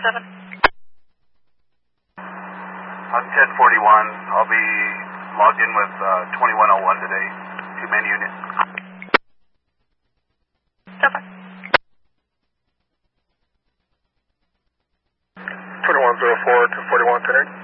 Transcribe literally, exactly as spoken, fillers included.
seven. On ten forty-one, I'll be logged in with uh, twenty-one oh one today, two-man unit. Okay. twenty-one oh four to forty-one today.